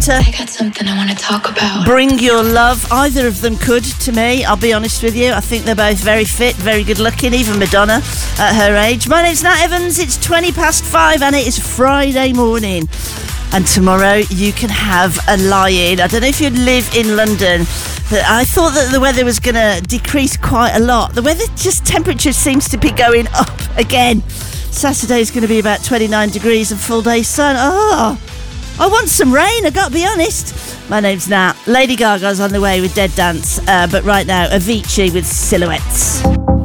Centre. I got something I want to talk about. Bring Your Love. Either of them could, to me, I'll be honest with you. I think they're both very fit, very good looking, even Madonna at her age. My name's Nat Evans, it's 5:20 and it is Friday morning. And tomorrow you can have a lie-in. I don't know if you live in London, but I thought that the weather was going to decrease quite a lot. The weather, just temperature seems to be going up again. Saturday's going to be about 29 degrees and full day sun. Oh, I want some rain, I got to be honest. My name's Nat. Lady Gaga's on the way with Dead Dance, but right now, Avicii with Silhouettes.